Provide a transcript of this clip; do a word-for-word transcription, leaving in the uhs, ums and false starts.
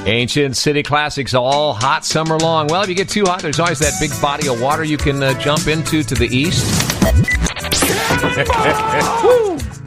Ancient City Classics all hot summer long. Well, if you get too hot, there's always that big body of water you can uh, jump into to the east.